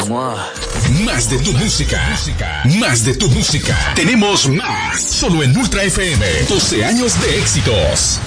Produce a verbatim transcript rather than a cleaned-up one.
Más de tu música. Más de tu música. Tenemos más. Solo en Ultra F M. doce años de éxitos.